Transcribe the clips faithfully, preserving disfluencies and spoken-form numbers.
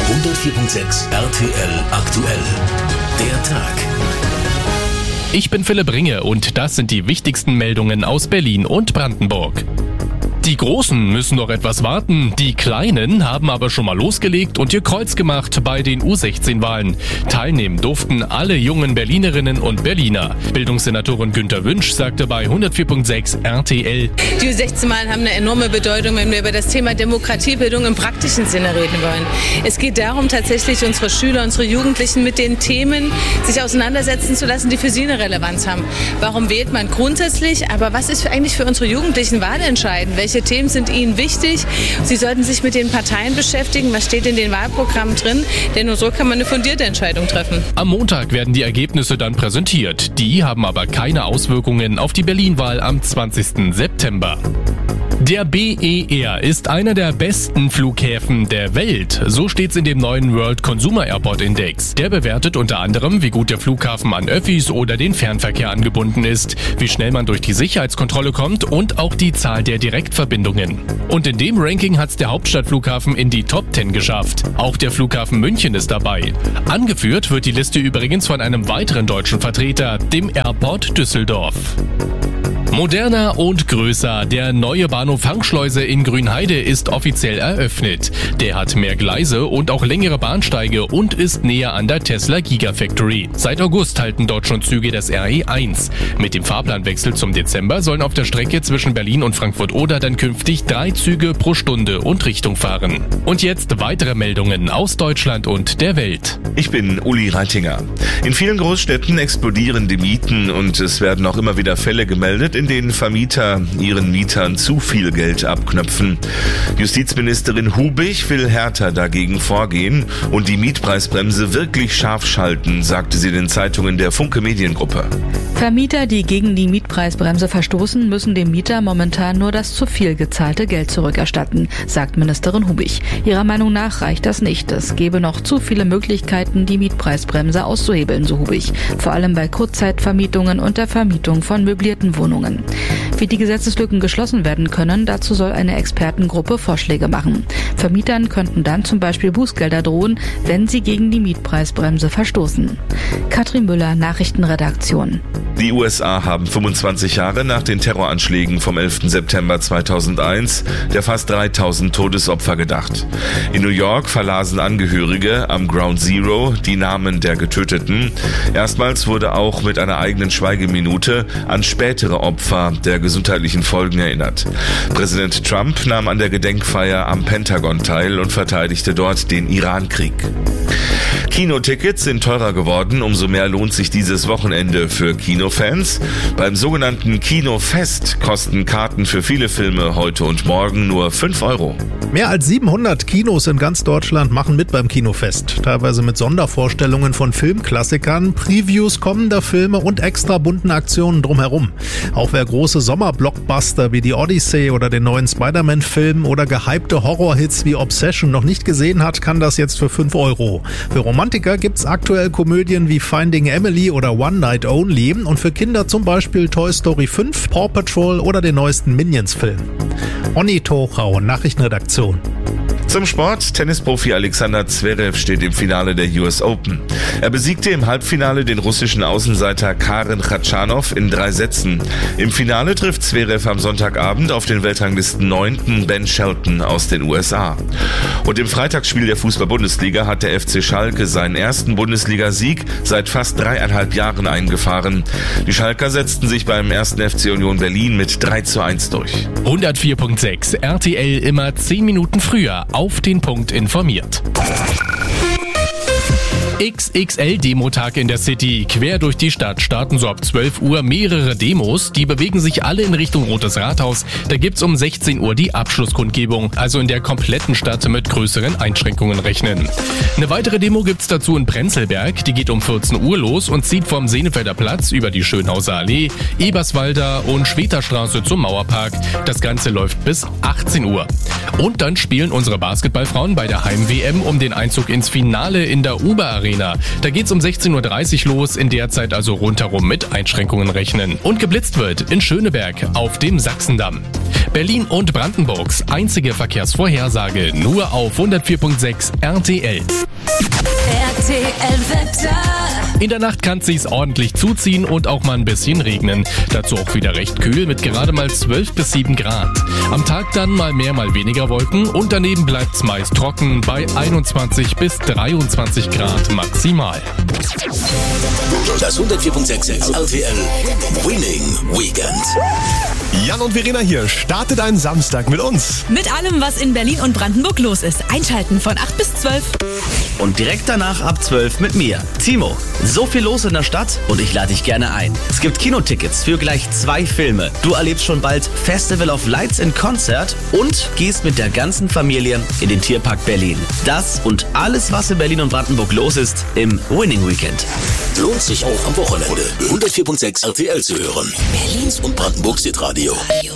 hundertvier Komma sechs R T L aktuell. Der Tag. Ich bin Philipp Ringe und das sind die wichtigsten Meldungen aus Berlin und Brandenburg. Die Großen müssen noch etwas warten, die Kleinen haben aber schon mal losgelegt und ihr Kreuz gemacht bei den U sechzehn Wahlen. Teilnehmen durften alle jungen Berlinerinnen und Berliner. Bildungssenatorin Günter Wünsch sagte bei hundertvier Komma sechs R T L: Die U sechzehn Wahlen haben eine enorme Bedeutung, wenn wir über das Thema Demokratiebildung im praktischen Sinne reden wollen. Es geht darum, tatsächlich unsere Schüler, unsere Jugendlichen mit den Themen sich auseinandersetzen zu lassen, die für sie eine Relevanz haben. Warum wählt man grundsätzlich? Aber was ist eigentlich für unsere Jugendlichen wahlentscheidend? Welche Themen sind ihnen wichtig? Sie sollten sich mit den Parteien beschäftigen. Was steht in den Wahlprogrammen drin? Denn nur so kann man eine fundierte Entscheidung treffen. Am Montag werden die Ergebnisse dann präsentiert. Die haben aber keine Auswirkungen auf die Berlin-Wahl am zwanzigsten September. Der B E R ist einer der besten Flughäfen der Welt. So steht's in dem neuen World Consumer Airport Index. Der bewertet unter anderem, wie gut der Flughafen an Öffis oder den Fernverkehr angebunden ist, wie schnell man durch die Sicherheitskontrolle kommt und auch die Zahl der Direktverbindungen. Und in dem Ranking hat's der Hauptstadtflughafen in die Top zehn geschafft. Auch der Flughafen München ist dabei. Angeführt wird die Liste übrigens von einem weiteren deutschen Vertreter, dem Airport Düsseldorf. Moderner und größer. Der neue Bahnhof Hangschleuse in Grünheide ist offiziell eröffnet. Der hat mehr Gleise und auch längere Bahnsteige und ist näher an der Tesla Gigafactory. Seit August halten dort schon Züge des R E eins. Mit dem Fahrplanwechsel zum Dezember sollen auf der Strecke zwischen Berlin und Frankfurt-Oder dann künftig drei Züge pro Stunde und Richtung fahren. Und jetzt weitere Meldungen aus Deutschland und der Welt. Ich bin Uli Reitinger. In vielen Großstädten explodieren die Mieten und es werden auch immer wieder Fälle gemeldet, in denen Vermieter ihren Mietern zu viel Geld abknöpfen. Justizministerin Hubig will härter dagegen vorgehen und die Mietpreisbremse wirklich scharf schalten, sagte sie den Zeitungen der Funke Mediengruppe. Vermieter, die gegen die Mietpreisbremse verstoßen, müssen dem Mieter momentan nur das zu viel gezahlte Geld zurückerstatten, sagt Ministerin Hubig. Ihrer Meinung nach reicht das nicht. Es gebe noch zu viele Möglichkeiten, die Mietpreisbremse auszuhebeln, so Hubig. Vor allem bei Kurzzeitvermietungen und der Vermietung von möblierten Wohnungen. Wie die Gesetzeslücken geschlossen werden können, dazu soll eine Expertengruppe Vorschläge machen. Vermietern könnten dann zum Beispiel Bußgelder drohen, wenn sie gegen die Mietpreisbremse verstoßen. Katrin Müller, Nachrichtenredaktion. Die U S A haben fünfundzwanzig Jahre nach den Terroranschlägen vom elften September zweitausendeins der fast dreitausend Todesopfer gedacht. In New York verlasen Angehörige am Ground Zero die Namen der Getöteten. Erstmals wurde auch mit einer eigenen Schweigeminute an spätere Opfer der gesundheitlichen Folgen erinnert. Präsident Trump nahm an der Gedenkfeier am Pentagon teil und verteidigte dort den Iran-Krieg. Kinotickets sind teurer geworden, umso mehr lohnt sich dieses Wochenende für Kinofans. Beim sogenannten Kinofest kosten Karten für viele Filme heute und morgen nur fünf Euro. Mehr als siebenhundert Kinos in ganz Deutschland machen mit beim Kinofest. Teilweise mit Sondervorstellungen von Filmklassikern, Previews kommender Filme und extra bunten Aktionen drumherum. Auch wer große Sommerblockbuster wie die Odyssey oder den neuen Spider-Man-Film oder gehypte Horrorhits wie Obsession noch nicht gesehen hat, kann das jetzt für fünf Euro. Für Romantiker gibt's aktuell Komödien wie Finding Emily oder One Night Only und für Kinder zum Beispiel Toy Story fünf, Paw Patrol oder den neuesten Minions-Film. Onni Tochau, Nachrichtenredaktion. Zum Sport. Tennisprofi Alexander Zverev steht im Finale der U S Open. Er besiegte im Halbfinale den russischen Außenseiter Karen Khachanov in drei Sätzen. Im Finale trifft Zverev am Sonntagabend auf den Weltranglisten neunten Ben Shelton aus den U S A. Und im Freitagsspiel der Fußball-Bundesliga hat der F C Schalke seinen ersten Bundesligasieg seit fast dreieinhalb Jahren eingefahren. Die Schalker setzten sich beim ersten F C Union Berlin mit drei zu eins durch. hundertvier Komma sechs R T L immer zehn Minuten früher auf den Punkt informiert. X X L-Demotag in der City. Quer durch die Stadt starten so ab zwölf Uhr mehrere Demos. Die bewegen sich alle in Richtung Rotes Rathaus. Da gibt's um sechzehn Uhr die Abschlusskundgebung. Also in der kompletten Stadt mit größeren Einschränkungen rechnen. Eine weitere Demo gibt's dazu in Prenzlberg. Die geht um vierzehn Uhr los und zieht vom Senefelder Platz über die Schönhauser Allee, Eberswalder und Schweterstraße zum Mauerpark. Das Ganze läuft bis achtzehn Uhr. Und dann spielen unsere Basketballfrauen bei der Heim-W M um den Einzug ins Finale in der Uber Arena Arena. Da geht's um sechzehn Uhr dreißig los, in der Zeit also rundherum mit Einschränkungen rechnen. Und geblitzt wird in Schöneberg auf dem Sachsendamm. Berlin und Brandenburgs einzige Verkehrsvorhersage nur auf hundertvier Komma sechs R T L. R T L-Wetter. In der Nacht kann es sich ordentlich zuziehen und auch mal ein bisschen regnen. Dazu auch wieder recht kühl mit gerade mal zwölf bis sieben Grad. Am Tag dann mal mehr, mal weniger Wolken und daneben bleibt es meist trocken bei einundzwanzig bis dreiundzwanzig Grad maximal. Das hundertvier Komma sechs R T L Winning Weekend. Jan und Verena hier. Startet einen Samstag mit uns. Mit allem, was in Berlin und Brandenburg los ist. Einschalten von acht bis zwölf. Und direkt danach ab zwölf mit mir, Timo. So viel los in der Stadt und ich lade dich gerne ein. Es gibt Kinotickets für gleich zwei Filme. Du erlebst schon bald Festival of Lights in Konzert und gehst mit der ganzen Familie in den Tierpark Berlin. Das und alles, was in Berlin und Brandenburg los ist, im Winning Weekend. Lohnt sich auch am Wochenende. hundertvier Komma sechs R T L zu hören. Berlins und Brandenburgs Hitradio.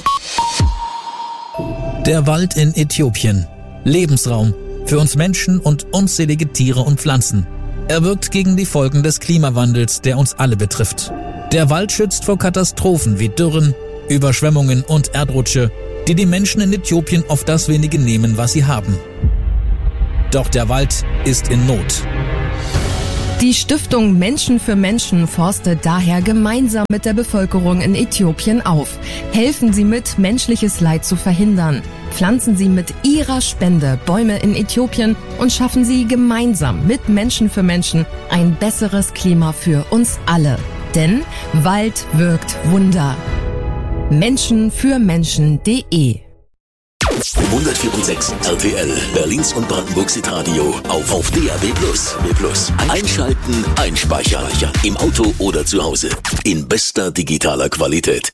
Der Wald in Äthiopien. Lebensraum für uns Menschen und unzählige Tiere und Pflanzen. Er wirkt gegen die Folgen des Klimawandels, der uns alle betrifft. Der Wald schützt vor Katastrophen wie Dürren, Überschwemmungen und Erdrutsche, die die Menschen in Äthiopien oft das wenige nehmen, was sie haben. Doch der Wald ist in Not. Die Stiftung Menschen für Menschen forstet daher gemeinsam mit der Bevölkerung in Äthiopien auf. Helfen Sie mit, menschliches Leid zu verhindern. Pflanzen Sie mit Ihrer Spende Bäume in Äthiopien und schaffen Sie gemeinsam mit Menschen für Menschen ein besseres Klima für uns alle. Denn Wald wirkt Wunder. Menschen für Menschen Punkt de hundertvier Komma sechs R T L, Berlins und Brandenburgs Hitradio auf, auf D A B Plus. B Plus. Einschalten, einspeichern. Im Auto oder zu Hause. In bester digitaler Qualität.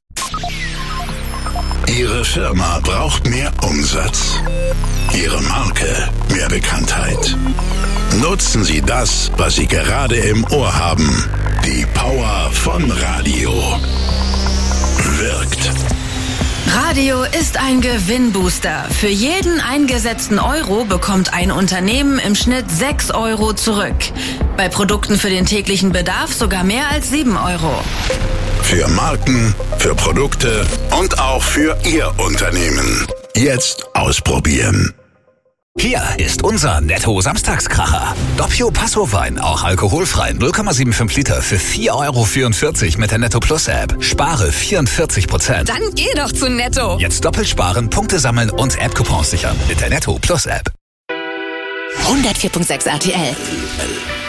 Ihre Firma braucht mehr Umsatz. Ihre Marke mehr Bekanntheit. Nutzen Sie das, was Sie gerade im Ohr haben. Die Power von Radio. Wirkt. Radio ist ein Gewinnbooster. Für jeden eingesetzten Euro bekommt ein Unternehmen im Schnitt sechs Euro zurück. Bei Produkten für den täglichen Bedarf sogar mehr als sieben Euro. Für Marken, für Produkte und auch für Ihr Unternehmen. Jetzt ausprobieren. Hier ist unser Netto-Samstagskracher. Doppio Passo-Wein, auch alkoholfrei, null Komma fünfundsiebzig Liter für vier Euro vierundvierzig mit der Netto Plus App. Spare vierundvierzig Prozent. Dann geh doch zu Netto. Jetzt doppelt sparen, Punkte sammeln und App-Coupons sichern mit der Netto Plus App. hundertvier Komma sechs R T L.